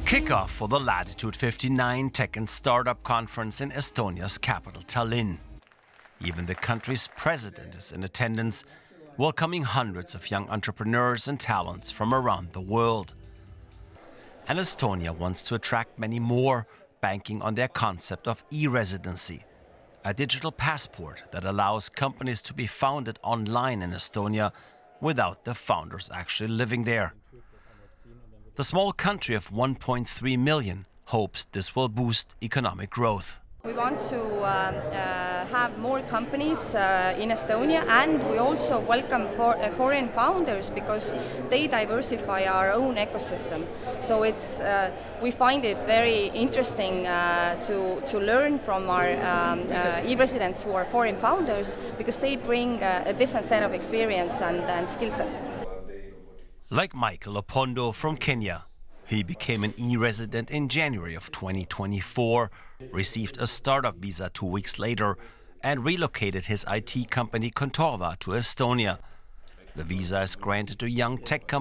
Kickoff for the Latitude 59 Tech and Startup Conference in Estonia's capital, Tallinn. Even the country's president is in attendance, welcoming hundreds of young entrepreneurs and talents from around the world. And Estonia wants to attract many more, banking on their concept of e-residency, a digital passport that allows companies to be founded online in Estonia without the founders actually living there. The small country of 1.3 million hopes this will boost economic growth. We want to have more companies in Estonia, and we also welcome foreign founders because they diversify our own ecosystem. So we find it very interesting to learn from our e-residents who are foreign founders because they bring a different set of experience and skill set. Like Michael Opondo from Kenya. He became an e-resident in January of 2024, received a startup visa 2 weeks later, and relocated his IT company Contorva to Estonia. The visa is granted to young tech companies